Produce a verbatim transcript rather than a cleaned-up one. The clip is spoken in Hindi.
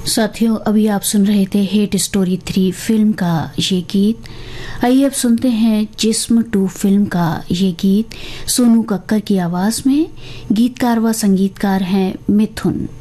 साथियों, अभी आप सुन रहे थे हेट स्टोरी थ्री फिल्म का ये गीत। आइए अब सुनते हैं जिस्म टू फिल्म का ये गीत सोनू कक्कर की आवाज में। गीतकार व संगीतकार हैं मिथुन।